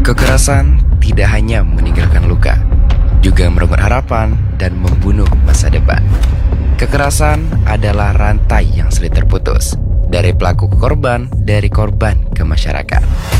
Kekerasan tidak hanya meninggalkan luka, juga merenggut harapan dan membunuh masa depan. Kekerasan adalah rantai yang sulit terputus, dari pelaku ke korban, dari korban ke masyarakat.